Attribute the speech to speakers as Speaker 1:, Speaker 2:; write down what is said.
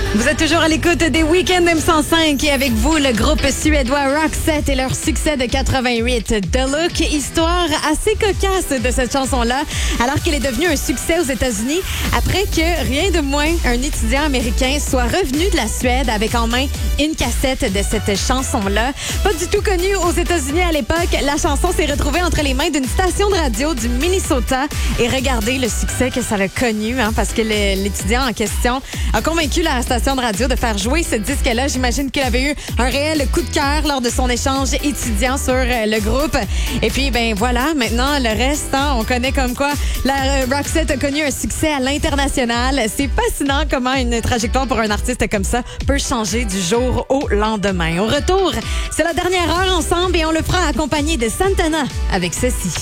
Speaker 1: Vous êtes toujours à l'écoute des Week-ends M105 et avec vous, le groupe suédois Roxette et leur succès de 88, The Look. Histoire assez cocasse de cette chanson-là, alors qu'elle est devenue un succès aux États-Unis après que, rien de moins, un étudiant américain soit revenu de la Suède avec en main une cassette de cette chanson-là. Pas du tout connue aux États-Unis à l'époque, la chanson s'est retrouvée entre les mains d'une station de radio du Minnesota et regardez le succès que ça a connu, parce que l'étudiant en question a convaincu la station de radio de faire jouer ce disque-là. J'imagine qu'il avait eu un réel coup de cœur lors de son échange étudiant sur le groupe. Et puis, ben voilà, maintenant, le reste, on connaît comme quoi la Roxette a connu un succès à l'international. C'est fascinant comment une trajectoire pour un artiste comme ça peut changer du jour au lendemain. Au retour, c'est la dernière heure ensemble et on le fera accompagné de Santana avec ceci.